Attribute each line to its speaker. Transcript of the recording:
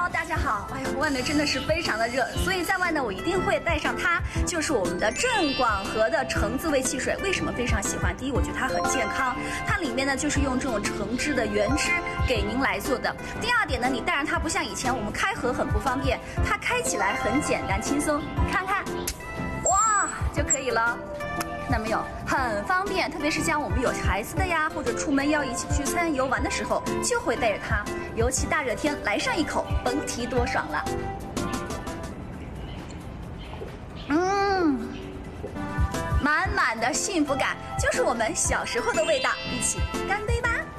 Speaker 1: Hello， 大家好。哎呀，外面真的是非常的热，所以在外呢，我一定会带上它，就是我们的郑广和的橙子味汽水。为什么非常喜欢？第一，我觉得它很健康，它里面呢就是用这种橙汁的原汁给您来做的。第二点呢，你带上它不像以前我们开盒很不方便，它开起来很简单轻松，看看，哇就可以了。 那没有，很方便，特别是像我们有孩子的呀，或者出门要一起聚餐游玩的时候，就会带着它。尤其大热天来上一口，甭提多爽了。满满的幸福感，就是我们小时候的味道。一起干杯吧！